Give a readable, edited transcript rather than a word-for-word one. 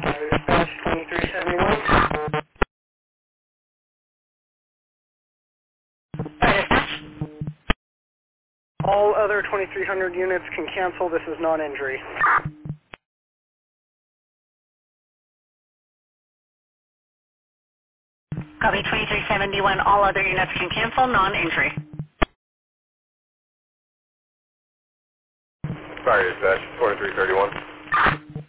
Dispatch 2371. Dispatch. All other 2300 units can cancel. This is non-injury. Copy 2371. All other units can cancel. Non-injury. Fire dispatch 2331.